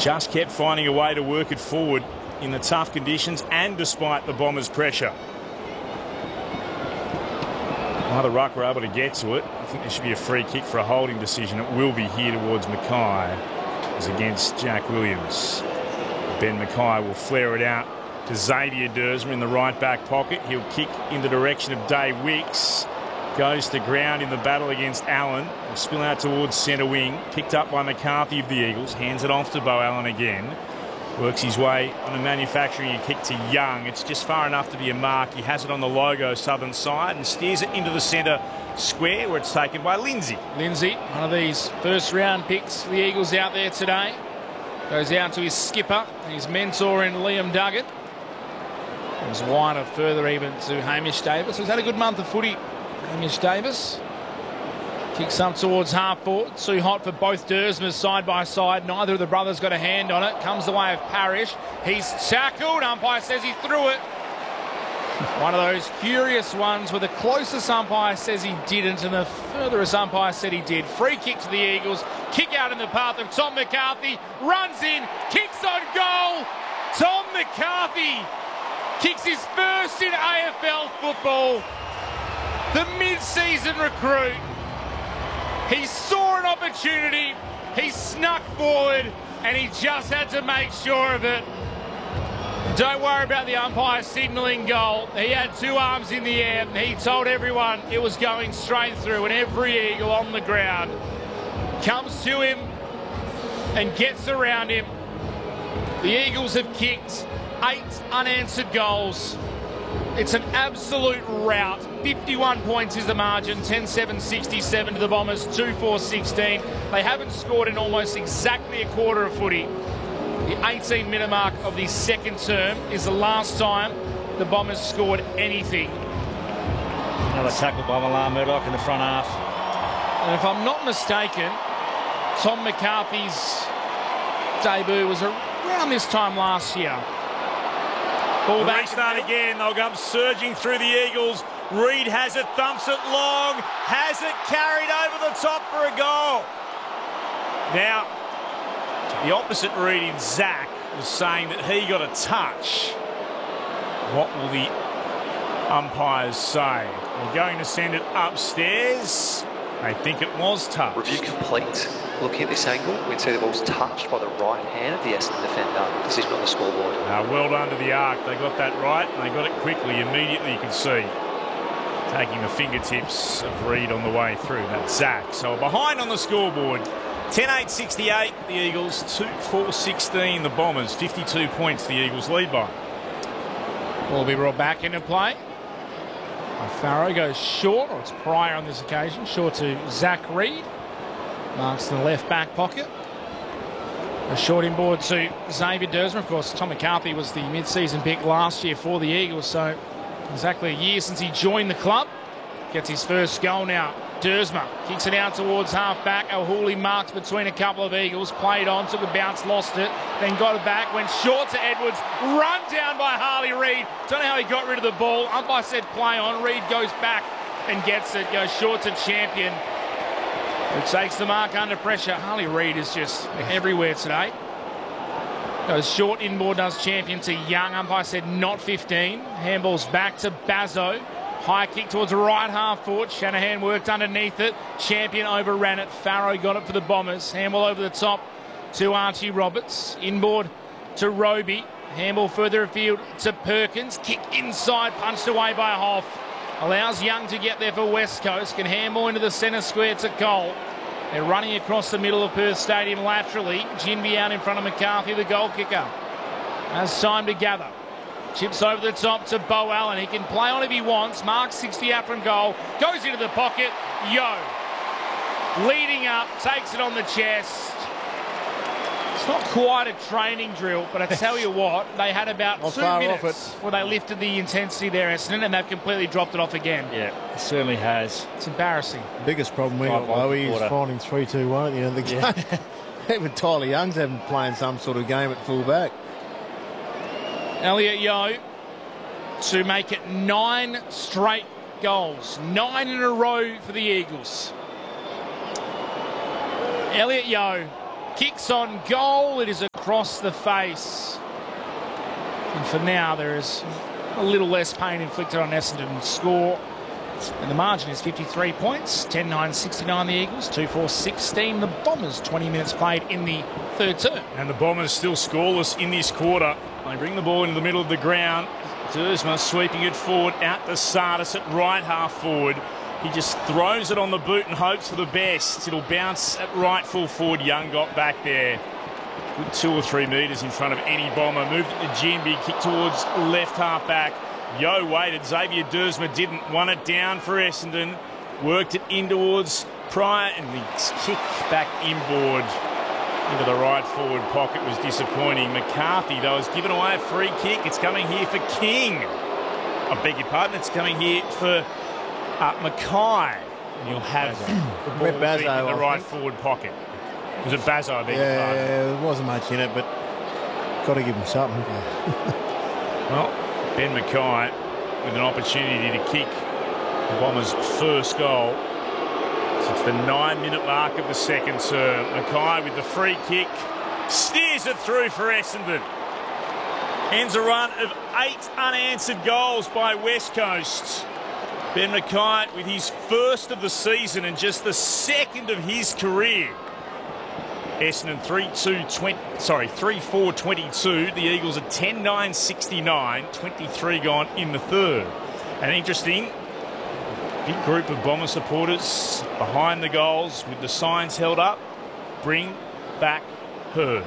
just kept finding a way to work it forward in the tough conditions and despite the Bombers' pressure. Neither ruck were able to get to it. I think there should be a free kick for a holding decision. It will be here towards Mackay as against Jack Williams. Ben Mackay will flare it out to Xavier Dersma in the right back pocket. He'll kick in the direction of Day Wicks. Goes to ground in the battle against Allen. Will spill out towards centre wing. Picked up by McCarthy of the Eagles. Hands it off to Beau Allen again. Works his way on a manufacturing kick to Young. It's just far enough to be a mark. He has it on the logo southern side and steers it into the centre square where it's taken by Lindsay. Lindsay, one of these first round picks for the Eagles out there today. Goes out to his skipper, his mentor in Liam Duggan. Comes wider further even to Hamish Davis. He's had a good month of footy, Hamish Davis. Kicks up towards half forward. Too hot for both Dersmas side by side. Neither of the brothers got a hand on it. Comes the way of Parrish. He's tackled. Umpire says he threw it. One of those curious ones where the closest umpire says he didn't and the furthest umpire said he did. Free kick to the Eagles. Kick out in the path of Tom McCarthy. Runs in. Kicks on goal. Tom McCarthy kicks his first in AFL football. The mid-season recruit. He saw an opportunity, he snuck forward, and he just had to make sure of it. Don't worry about the umpire signalling goal. He had two arms in the air, and he told everyone it was going straight through, and every Eagle on the ground comes to him and gets around him. The Eagles have kicked 8 unanswered goals. It's an absolute rout. 51 points is the margin. 10-7-67 to the Bombers. 2-4-16. They haven't scored in almost exactly a quarter of footy. The 18-minute mark of the second term is the last time the Bombers scored anything. Another tackle by Milan Murdoch in the front half. And if I'm not mistaken, Tom McCarthy's debut was around this time last year. Ball back. Restart again. They'll come surging through the Eagles. Reid has it, thumps it long, has it carried over the top for a goal. Now, the opposite Reid in Zach was saying that he got a touch. What will the umpires say? We're going to send it upstairs. They think it was touch. Review complete. Looking at this angle, we can see the ball's touched by the right hand of the Essendon defender. Decision on the scoreboard. Well done to the Arc. They got that right and they got it quickly. Immediately you can see. Taking the fingertips of Reid on the way through. That's Zach. So behind on the scoreboard. 10-8-68 the Eagles. 2-4-16 the Bombers. 52 points the Eagles lead by. Will be brought back into play. Farrow goes short, or it's Pryor on this occasion, short to Zach Reid. Marks in the left back pocket. A short inboard to Xavier Dersma. Of course, Tom McCarthy was the mid-season pick last year for the Eagles, so exactly a year since he joined the club. Gets his first goal now. Dersma kicks it out towards half-back. Alhouli marks between a couple of Eagles. Played on, took a bounce, lost it. Then got it back, went short to Edwards. Run down by Harley Reid. Don't know how he got rid of the ball. Umpire said play on. Reid goes back and gets it. Goes short to Champion, who takes the mark under pressure. Harley Reid is just everywhere today. Goes short inboard, does Champion to Young. Umpire said not 15. Handballs back to Bazzo. High kick towards the right half forward. Shanahan worked underneath it. Champion overran it. Farrow got it for the Bombers. Handball over the top to Archie Roberts. Inboard to Roby. Handball further afield to Perkins. Kick inside, punched away by Hoff. Allows Young to get there for West Coast. Can handball into the centre square to Cole. They're running across the middle of Perth Stadium laterally. Ginby out in front of McCarthy, the goal kicker. Has time to gather. Chips over the top to Beau Allen. He can play on if he wants. Marks 60 out from goal. Goes into the pocket. Yo. Leading up. Takes it on the chest. It's not quite a training drill, but I tell you what, they had about 2 minutes where they lifted the intensity there, Essendon, and they've completely dropped it off again. Yeah, it certainly has. It's embarrassing. The biggest problem we got, though, is finding 3-2-1 at the end of the game. Even Tyler Young's having playing some sort of game at full-back. Elliot Yeo to make it 9 straight goals. 9 in a row for the Eagles. Elliot Yeo kicks on goal. It is a across the face. And for now, there is a little less pain inflicted on Essendon's score. And the margin is 53 points. 10-9-69 the Eagles, 2-4-16 the Bombers. 20 minutes played in the third term. And the Bombers still scoreless in this quarter. They bring the ball into the middle of the ground. Duursma sweeping it forward out to Sardis at right half forward. He just throws it on the boot and hopes for the best. It'll bounce at right full forward. Young got back there. Good 2 or 3 metres in front of any Bomber. Moved it to Jimby, kick towards left half back. Yo waited, Xavier Duursma didn't. Won it down for Essendon. Worked it in towards Pryor and the kick back inboard into the right forward pocket was disappointing. McCarthy, though, has given away a free kick. It's coming here for King. I beg your pardon, it's coming here for Mackay. And you'll have the ball in the right forward pocket. Was it Bazzo? I beg your pardon. Yeah, there wasn't much in it, but got to give him something. Well, Ben Mackay with an opportunity to kick the Bombers' first goal since the 9-minute mark of the second term. Mackay with the free kick, steers it through for Essendon. Ends a run of 8 unanswered goals by West Coast. Ben Mackay with his first of the season and just the second of his career. Essendon 3-4-22. The Eagles are 10-9-69. 23 gone in the third. And interesting, big group of Bomber supporters behind the goals with the signs held up. Bring back Herd.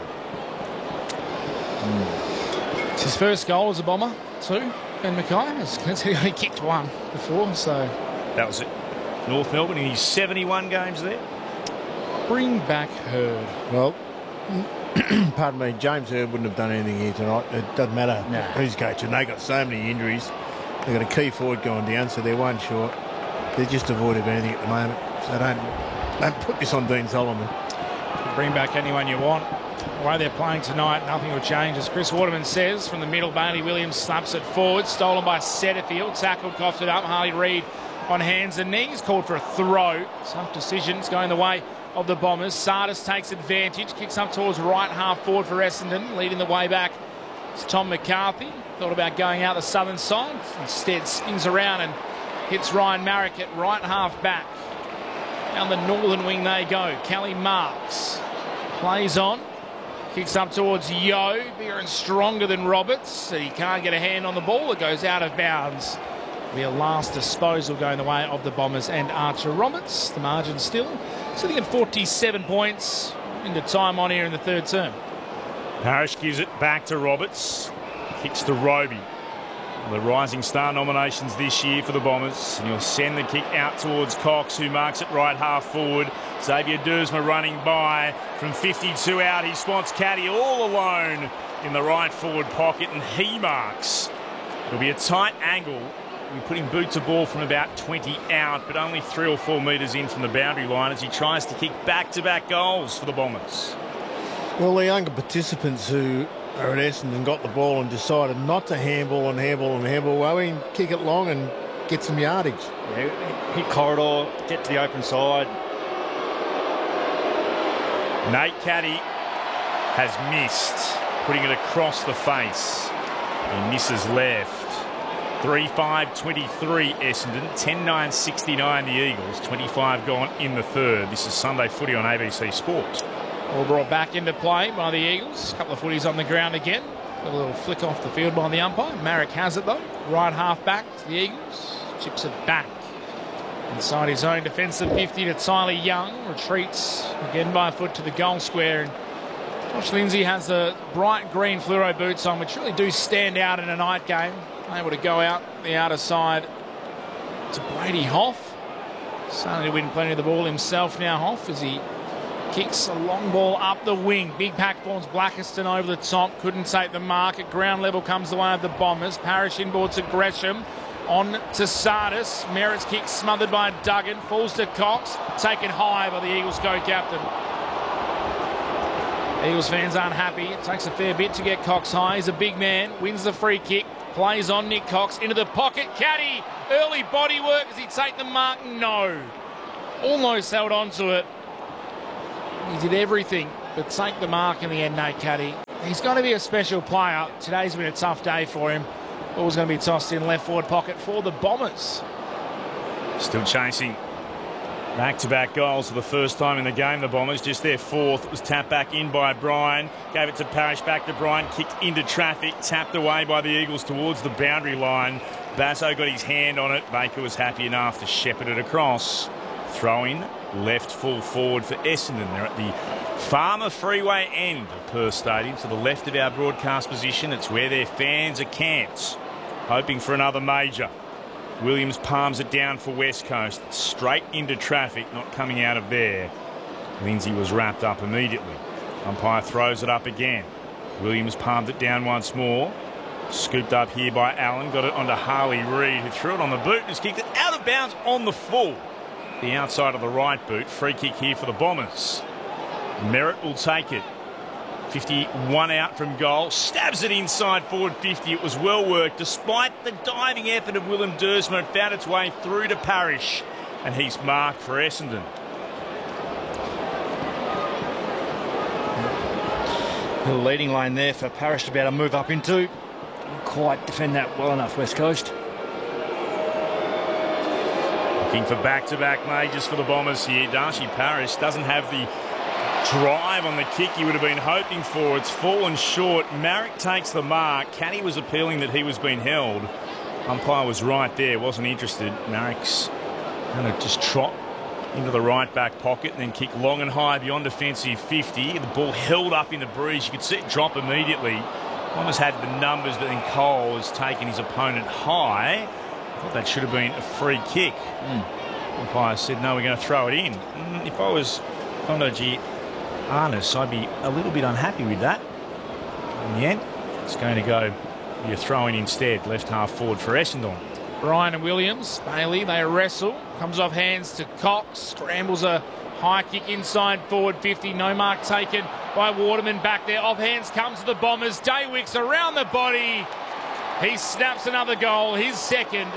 It's his first goal as a Bomber, too. Ben Mackay. He only kicked one before, so... That was it. North Melbourne in his 71 games there. Bring back Herd. Well, pardon me, James Herd wouldn't have done anything here tonight. It doesn't matter who's coaching. They got so many injuries. They've got a key forward going down, so they're one short. They're just devoid of anything at the moment. So don't put this on Dean Solomon. Bring back anyone you want. The way they're playing tonight, nothing will change. As Chris Waterman says, from the middle, Bailey Williams slaps it forward. Stolen by Setterfield. Tackled, coughed it up. Harley Reid on hands and knees. Called for a throw. Tough decisions going the way of the Bombers. Sardis takes advantage. Kicks up towards right half forward for Essendon. Leading the way back is Tom McCarthy. Thought about going out the southern side. Instead spins around and hits Ryan Marrick at right half back. Down the northern wing they go. Kelly Marks plays on. Kicks up towards Yo. Bigger and stronger than Roberts. He can't get a hand on the ball. It goes out of bounds. Be a last disposal going the way of the Bombers and Archer Roberts. The margin still sitting at 47 points into time on here in the third term. Parrish gives it back to Roberts. Kicks to Roby. The Rising Star nominations this year for the Bombers. And he'll send the kick out towards Cox, who marks it right half forward. Xavier Duursma running by from 52 out. He spots Caddy all alone in the right forward pocket, and he marks. It'll be a tight angle. We put him boot to ball from about 20 out, but only 3 or 4 metres in from the boundary line as he tries to kick back-to-back goals for the Bombers. Well, the younger participants who are at Essendon got the ball and decided not to handball. Well, we can kick it long and get some yardage. Yeah, hit corridor, get to the open side. Nate Caddy has missed, putting it across the face. He misses left. 3-5-23 Essendon, 10-9-69 the Eagles, 25 gone in the third. This is Sunday Footy on ABC Sport. All brought back into play by the Eagles. A couple of footies on the ground again. Got a little flick off the field by the umpire. Marrick has it though. Right half back to the Eagles. Chips it back inside his own defensive 50 to Tyler Young. Retreats again by foot to the goal square. And Josh Lindsay has the bright green fluoro boots on, which really do stand out in a night game. Able to go out the outer side to Brady Hoff. Starting to win plenty of the ball himself now, Hoff, as he kicks a long ball up the wing. Big pack forms Blackiston over the top. Couldn't take the mark. At ground level comes the way of the Bombers. Parrish inboard to Gresham. On to Sardis. Merritt's kick smothered by Duggan. Falls to Cox. Taken high by the Eagles co-captain. Eagles fans aren't happy. It takes a fair bit to get Cox high. He's a big man. Wins the free kick. Plays on Nick Cox into the pocket. Caddy. Early body work. Does he take the mark? No. Almost held on to it. He did everything but take the mark in the end, Nate Caddy. he's going to be a special player. Today's been a tough day for him. Ball's going to be tossed in left forward pocket for the Bombers. Still chasing back-to-back goals for the first time in the game, the Bombers. Just their fourth. It was tapped back in by Bryan. Gave it to Parrish, back to Bryan. Kicked into traffic. Tapped away by the Eagles towards the boundary line. Basso got his hand on it. Baker was happy enough to shepherd it across. Throw-in, left full forward for Essendon. They're at the Farmer Freeway end of Perth Stadium, to the left of our broadcast position. It's where their fans are camped, hoping for another major. Williams palms it down for West Coast. It's straight into traffic, not coming out of there. Lindsay was wrapped up immediately. Umpire throws it up again. Williams palmed it down once more. Scooped up here by Allen. Got it onto Harley Reid, who threw it on the boot and has kicked it out of bounds on the full. The outside of the right boot. Free kick here for the Bombers. Merritt will take it. 51 out from goal. Stabs it inside forward 50. It was well worked. Despite the diving effort of Willem Dersma, it found its way through to Parrish. And he's marked for Essendon. The leading lane there for Parrish to be able to move up into. Didn't quite defend that well enough, West Coast. Looking for back-to-back majors for the Bombers here. Darcy Parrish doesn't have the drive on the kick he would have been hoping for. It's fallen short. Marrick takes the mark. Caddy was appealing that he was being held. Umpire was right there, wasn't interested. Marrick's going to just trot into the right back pocket and then kick long and high beyond defensive 50. The ball held up in the breeze. You could see it drop immediately. Bombers had the numbers, but then Cole has taken his opponent high. I thought that should have been a free kick. Umpire said, no, we're going to throw it in. If I was Kondoji Arnis, I'd be a little bit unhappy with that. In the end, it's going to go, you're throwing instead, left half forward for Essendon. Bryan and Williams, Bailey, they wrestle. Comes off hands to Cox. Scrambles a high kick inside forward 50. No mark taken by Waterman back there. Off hands comes the Bombers. Daywicks around the body. He snaps another goal, his second.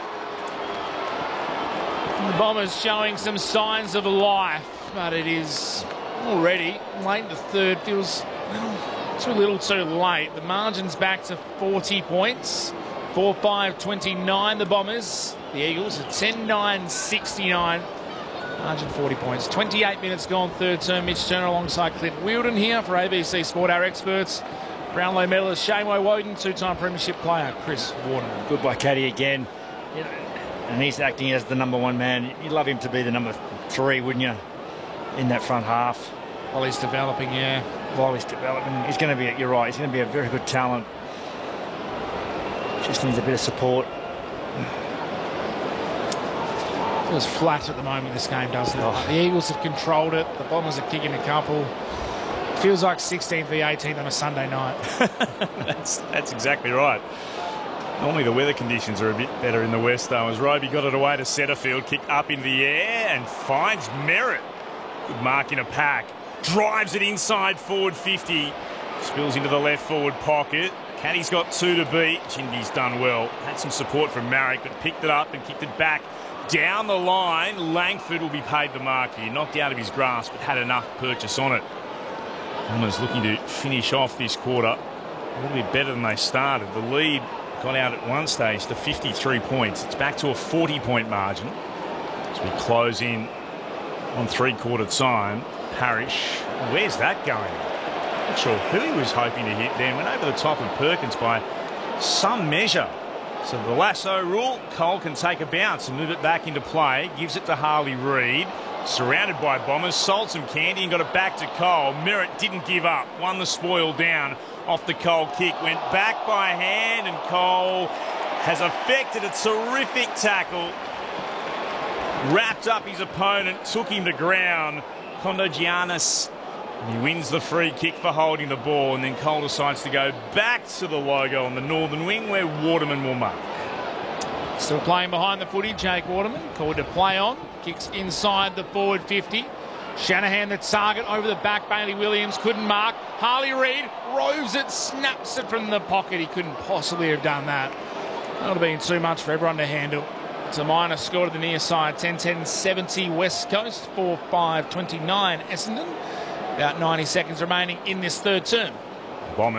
The Bombers showing some signs of life, but it is already late in the third. Feels too little too late. The margin's back to 40 points. 4-5-29 the Bombers. The Eagles at 10-9-69. Margin 40 points. 28 minutes gone, third term. Mitch Turner alongside Clint Wheeldon here for ABC Sport, our experts. Brownlow medalist Shane Woden, two-time premiership player Chris Waterman. Good by Caddy again. And he's acting as the number one man. You'd love him to be the number 3, wouldn't you, in that front half? While he's developing, yeah. While he's developing. He's going to be, you're right, he's going to be a very good talent. Just needs a bit of support. Feels flat at the moment, this game, doesn't it? The Eagles have controlled it. The Bombers are kicking a couple. Feels like 16th v 18th on a Sunday night. That's exactly right. Normally the weather conditions are a bit better in the west, though, as Roby got it away to centre field, kick up in the air and finds Merritt. Good mark in a pack. Drives it inside forward 50. Spills into the left forward pocket. Caddy's got 2 to beat. Chindy's done well. Had some support from Marrick, but picked it up and kicked it back down the line. Langford will be paid the mark here. Knocked out of his grasp, but had enough purchase on it. Bombers looking to finish off this quarter a little bit better than they started. The lead got out at one stage to 53 points. It's back to a 40-point margin as we close in on three-quarter time. Parrish, where's that going? Not sure who he was hoping to hit then. Went over the top of Perkins by some measure. So the lasso rule, Cole can take a bounce and move it back into play. Gives it to Harley Reid. Surrounded by Bombers, sold some candy and got it back to Cole. Merritt didn't give up, won the spoil down off the Cole kick. Went back by hand and Cole has effected a terrific tackle. Wrapped up his opponent, took him to ground. Kondogiannis, he wins the free kick for holding the ball, and then Cole decides to go back to the logo on the northern wing where Waterman will mark. Still playing behind the footy, Jake Waterman, called to play on. Kicks inside the forward 50. Shanahan the target over the back. Bailey Williams couldn't mark. Harley Reid roves it, snaps it from the pocket. He couldn't possibly have done that. That would have been too much for everyone to handle. It's a minor score to the near side. 10-10-70 West Coast. 4-5-29 Essendon. About 90 seconds remaining in this third term. Bombers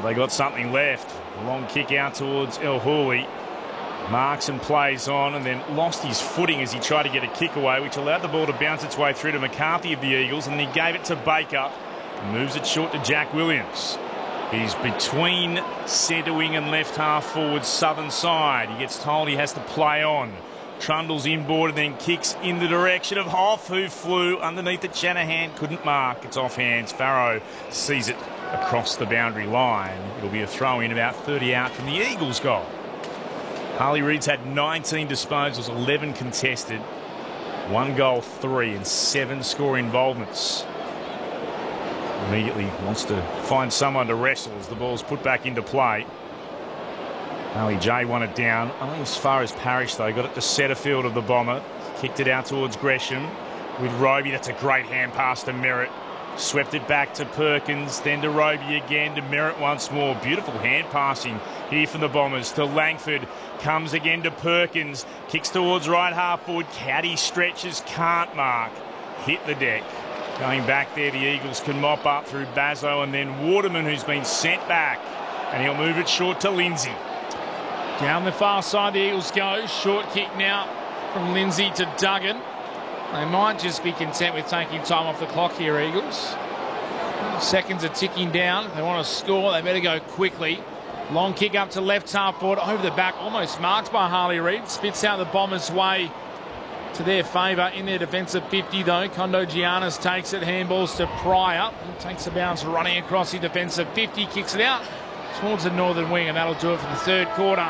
They got something left. Long kick out towards El Houli. Marks and plays on and then lost his footing as he tried to get a kick away, which allowed the ball to bounce its way through to McCarthy of the Eagles, and then he gave it to Baker. Moves it short to Jack Williams. He's between centre wing and left half forward southern side. He gets told he has to play on. Trundles inboard and then kicks in the direction of Hoff, who flew underneath it. Shanahan couldn't mark. It's off hands. Farrow sees it across the boundary line. It'll be a throw in about 30 out from the Eagles' goal. Harley Reid's had 19 disposals, 11 contested, 1 goal, 3 and 7 score involvements. Immediately wants to find someone to wrestle as the ball's put back into play. Ali J won it down, only as far as Parrish though. Got it to Setterfield of the Bomber. Kicked it out towards Gresham with Roby. That's a great hand pass to Merritt. Swept it back to Perkins, then to Roby again, to Merritt once more. Beautiful hand passing here from the Bombers to Langford. Comes again to Perkins. Kicks towards right half forward. Caddy stretches, can't mark. Hit the deck. Going back there, the Eagles can mop up through Bazzo and then Waterman, who's been sent back. And he'll move it short to Lindsay. Down the far side, the Eagles go. Short kick now from Lindsay to Duggan. They might just be content with taking time off the clock here, Eagles. Seconds are ticking down. If they want to score, they better go quickly. Long kick up to left half forward, over the back, almost marked by Harley Reid. Spits out the Bombers' way to their favour in their defensive 50, though. Kondo Giannis takes it, handballs to Pryor. He takes a bounce running across the defensive 50, kicks it out towards the northern wing, and that'll do it for the third quarter.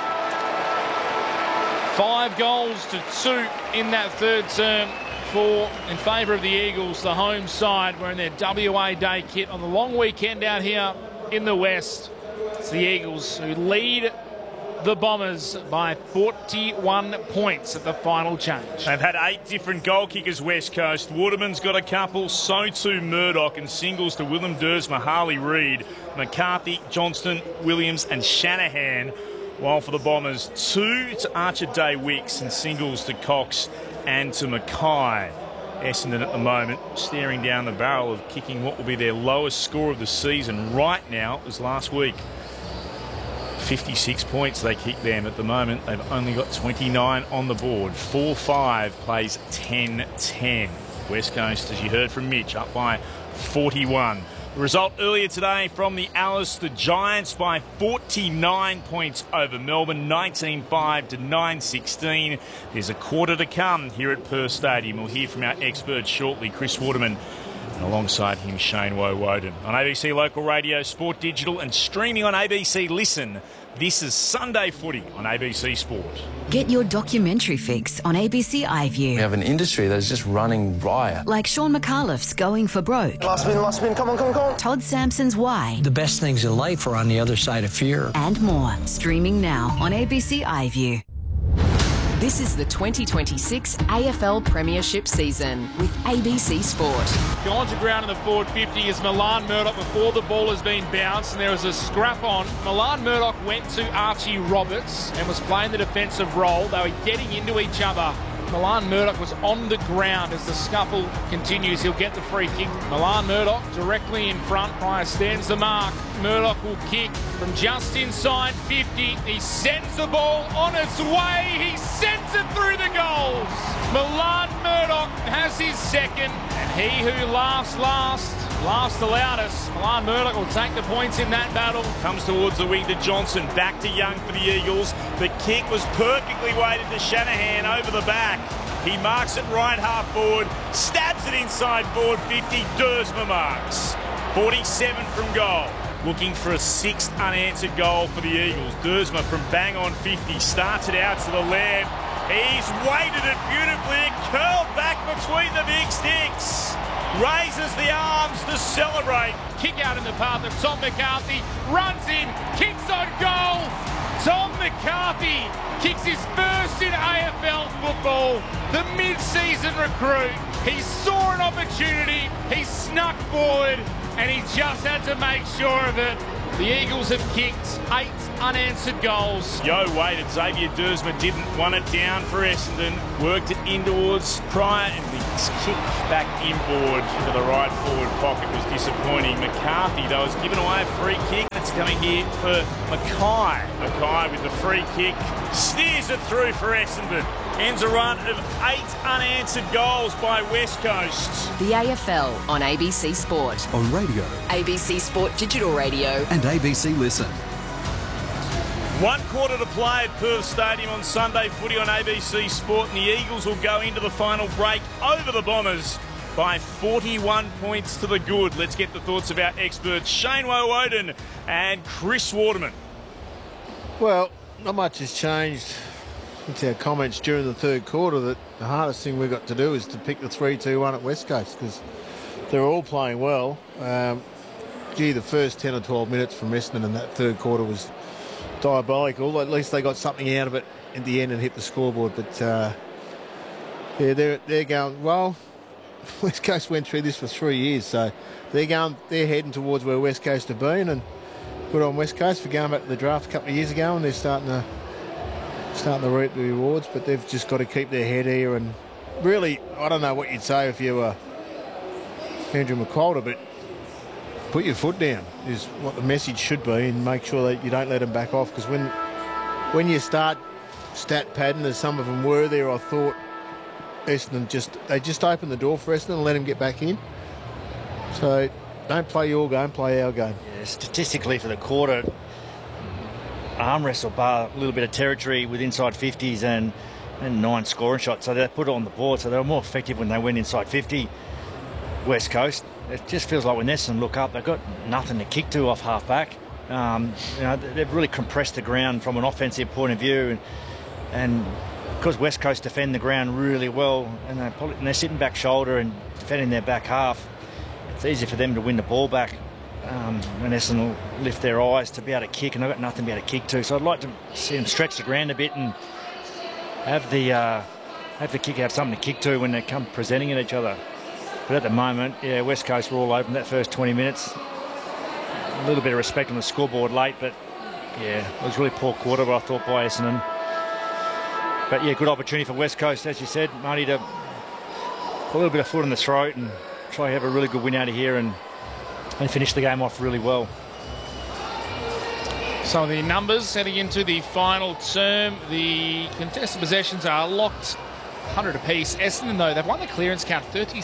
5 goals to 2 in that third term in favour of the Eagles, the home side. We're in their WA Day kit on the long weekend out here in the West. It's the Eagles who lead the Bombers by 41 points at the final change. They've had 8 different goal kickers, West Coast. Waterman's got a couple, so too Murdoch, and singles to Willem Dersma, Harley Reid, McCarthy, Johnston, Williams and Shanahan. While for the Bombers, 2 to Archer Day Wicks and singles to Cox and to Mackay. Essendon at the moment staring down the barrel of kicking what will be their lowest score of the season right now as last week. 56 points they kick them at the moment. They've only got 29 on the board. 4-5 plays 10-10. West Coast, as you heard from Mitch, up by 41. The result earlier today from the Alice, the Giants by 49 points over Melbourne, 19-5 to 9-16. There's a quarter to come here at Perth Stadium. We'll hear from our expert shortly, Chris Waterman, and alongside him, Shane Woden. On ABC Local Radio, Sport Digital and streaming on ABC Listen, this is Sunday Footy on ABC Sport. Get your documentary fix on ABC iView. We have an industry that is just running riot. Like Sean McAuliffe's Going for Broke. Last spin, come on. Todd Sampson's Why. The best things in life are on the other side of fear. And more. Streaming now on ABC iView. This is the 2026 AFL Premiership season with ABC Sport. Gone to ground in the forward 50 is Milan Murdoch before the ball has been bounced, and there was a scrap on. Milan Murdoch went to Archie Roberts and was playing the defensive role. They were getting into each other. Milan Murdoch was on the ground as the scuffle continues. He'll get the free kick. Milan Murdoch directly in front. Pryor stands the mark. Murdoch will kick from just inside 50. He sends the ball on its way. He sends it through the goals. Milan Murdoch has his second, and he who laughs the loudest. Milan Murdoch will take the points in that battle. Comes towards the wing to Johnson, back to Young for the Eagles. The kick was perfectly weighted to Shanahan over the back. He marks it right half forward, stabs it inside forward 50, Dersma marks. 47 from goal. Looking for a 6th unanswered goal for the Eagles. Dersma from bang on 50, starts it out to the left. He's weighted it beautifully, curled back between the big sticks. Raises the arms to celebrate. Kick out in the path of Tom McCarthy, runs in, kicks on goal. Tom McCarthy kicks his first in AFL football. The mid-season recruit. He saw an opportunity, he snuck forward, and he just had to make sure of it. The Eagles have kicked 8 unanswered goals. Yo waited, Xavier Dersma didn't want it down for Essendon. Worked it in towards Pryor, and the kick back inboard into the right forward pocket was disappointing. McCarthy, though, has given away a free kick. It's coming here for Mackay. Mackay with the free kick, steers it through for Essendon. Ends a run of 8 unanswered goals by West Coast. The AFL on ABC Sport. On radio. ABC Sport Digital Radio. And ABC Listen. 1 quarter to play at Perth Stadium on Sunday footy on ABC Sport, and the Eagles will go into the final break over the Bombers by 41 points to the good. Let's get the thoughts of our experts Shane Woewodin and Chris Waterman. Well, not much has changed since our comments during the third quarter that the hardest thing we've got to do is to pick the 3-2-1 at West Coast because they're all playing well. The first 10 or 12 minutes from Essendon in that third quarter was diabolical. At least they got something out of it at the end and hit the scoreboard. But yeah, they're going well. West Coast went through this for 3 years, so they're heading towards where West Coast have been, and good on West Coast for going back to the draft a couple of years ago, and they're starting to reap the rewards. But they've just got to keep their head here, and really, I don't know what you'd say if you were Andrew McQualter, but put your foot down is what the message should be, and make sure that you don't let them back off, because when you start stat padding, as some of them were there, I thought Essendon just opened the door for Essendon and let him get back in. So don't play your game, play our game. Yeah, statistically for the quarter, arm wrestle bar a little bit of territory with inside 50s and 9 scoring shots. So they put it on the board, so they were more effective when they went inside 50. West Coast, it just feels like when Essendon look up, they've got nothing to kick to off half-back. They've really compressed the ground from an offensive point of view, and because West Coast defend the ground really well, and they're sitting back shoulder and defending their back half, it's easy for them to win the ball back. And Essendon will lift their eyes to be able to kick, and they've got nothing to be able to kick to. So I'd like to see them stretch the ground a bit and have the kick have something to kick to when they come presenting at each other. But at the moment, yeah, West Coast were all open that first 20 minutes. A little bit of respect on the scoreboard late, but yeah, it was really poor quarter, I thought, by Essendon. But yeah, good opportunity for West Coast, as you said, Marty, to put a little bit of foot in the throat and try to have a really good win out of here and finish the game off really well. So the numbers heading into the final term, the contested possessions are locked 100 apiece. Essendon, though, they've won the clearance count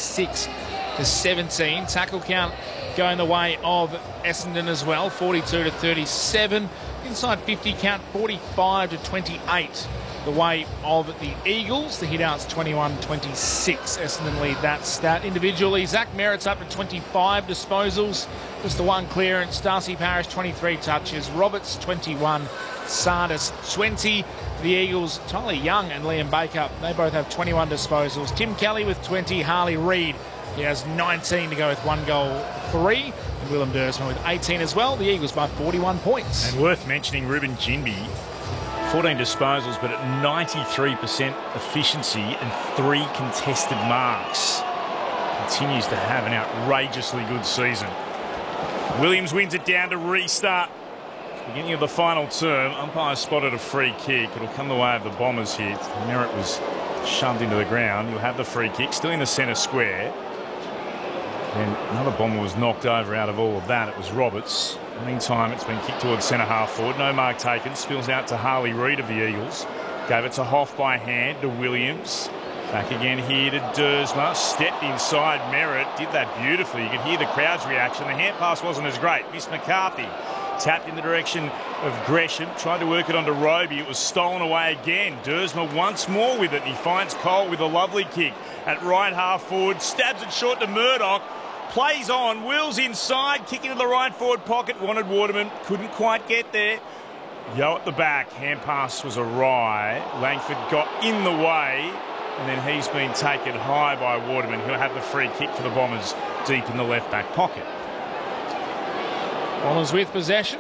36-17. Tackle count going the way of Essendon as well, 42-37. Inside 50 count 45-28. The way of the Eagles. The hit-outs 21-26. Essendon lead that stat. Individually, Zach Merritt's up to 25 disposals. Just the one clearance. Darcy Parish, 23 touches. Roberts, 21. Sardis, 20. For the Eagles, Tyler Young and Liam Baker, they both have 21 disposals. Tim Kelly with 20. Harley Reid, he has 19 to go with 1 goal, 3. And Willem Dersman with 18 as well. The Eagles by 41 points. And worth mentioning, Ruben Jinby, 14 disposals, but at 93% efficiency and 3 contested marks. Continues to have an outrageously good season. Williams wins it down to restart. Beginning of the final term, umpire spotted a free kick. It'll come the way of the Bombers here. Merritt was shoved into the ground. You'll have the free kick, still in the centre square. And another Bomber was knocked over out of all of that. It was Roberts. Meantime, it's been kicked towards centre half forward. No mark taken. Spills out to Harley Reid of the Eagles. Gave it to Hoff by hand to Williams. Back again here to Dersma. Stepped inside Merritt. Did that beautifully. You could hear the crowd's reaction. The hand pass wasn't as great. Miss McCarthy tapped in the direction of Gresham. Tried to work it onto Roby. It was stolen away again. Dersma once more with it. And he finds Cole with a lovely kick at right half forward. Stabs it short to Murdoch. Plays on, Wills inside, kick into the right forward pocket, wanted Waterman, couldn't quite get there. Yo at the back, hand pass was awry. Langford got in the way, and then he's been taken high by Waterman. He'll have the free kick for the Bombers deep in the left back pocket. Bombers with possession.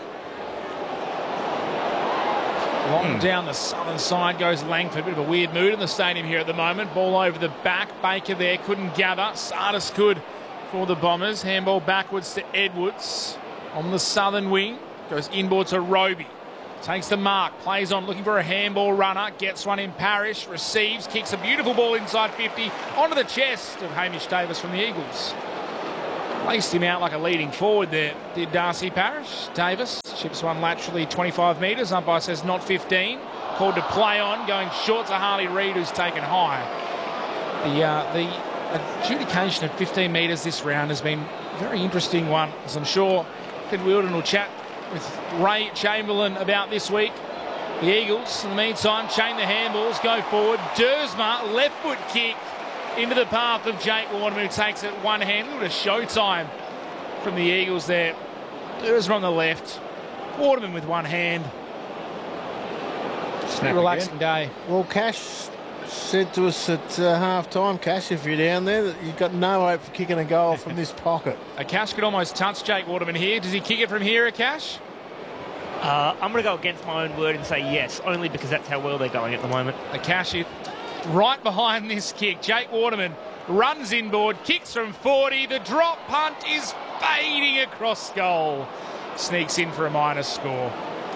Long down the southern side goes Langford. Bit of a weird mood in the stadium here at the moment. Ball over the back, Baker there, couldn't gather. Sardis could. For the Bombers, handball backwards to Edwards on the southern wing, goes inboard to Roby, takes the mark, plays on, looking for a handball runner, gets one in Parish, receives, kicks a beautiful ball inside 50 onto the chest of Hamish Davis from the Eagles. Placed him out like a leading forward there, did Darcy Parish. Davis Chips one laterally 25 metres. Umpire says not 15. Called to play on, going short to Harley Reid, who's taken high. The adjudication at 15 metres this round has been a very interesting one, as I'm sure Finn Wheeldon will chat with Ray Chamberlain about this week. The Eagles, in the meantime, chain the handballs, go forward. Dersma, left foot kick into the path of Jake Waterman, who takes it one-handed. A showtime from the Eagles there. Dersma on the left. Waterman with one hand. Relaxing day. Well, Cash said to us at half-time, Cash, if you're down there, that you've got no hope for kicking a goal from this pocket. Cash could almost touch Jake Waterman here. Does he kick it from here, Cash? I'm going to go against my own word and say yes, only because that's how well they're going at the moment. Cash right behind this kick. Jake Waterman runs inboard, kicks from 40. The drop punt is fading across goal. Sneaks in for a minus score.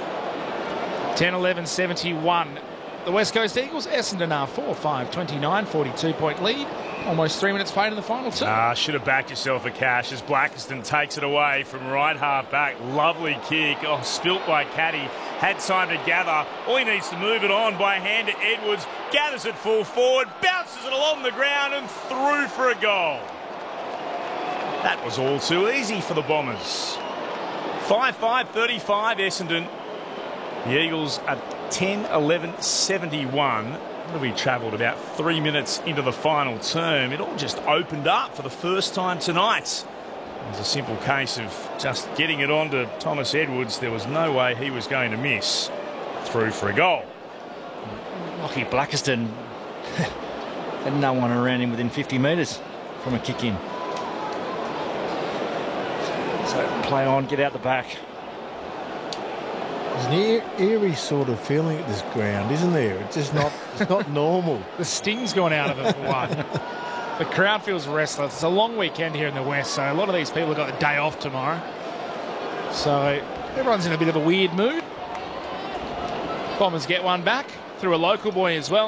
10-11-71. The West Coast Eagles, Essendon are 4-5, 29, 42-point lead. Almost 3 minutes played in the final two. Should have backed yourself a Cash as Blackiston takes it away from right half back. Lovely kick. Oh, spilt by Caddy. Had time to gather. All he needs to move it on by hand to Edwards. Gathers it full forward. Bounces it along the ground and through for a goal. That was all too easy for the Bombers. 5-5-35 Essendon. The Eagles are 10-11-71. We travelled about 3 minutes into the final term. It all just opened up for the first time tonight. It was a simple case of just getting it on to Thomas Edwards. There was no way he was going to miss. Through for a goal. Lockie Blackiston had no one around him within 50 metres from a kick in. So play on, get out the back. There's an eerie sort of feeling at this ground, isn't there? It's just not, it's not normal. The sting's gone out of it for one. The crowd feels restless. It's a long weekend here in the West, so a lot of these people have got the day off tomorrow. So everyone's in a bit of a weird mood. Bombers get one back through a local boy as well.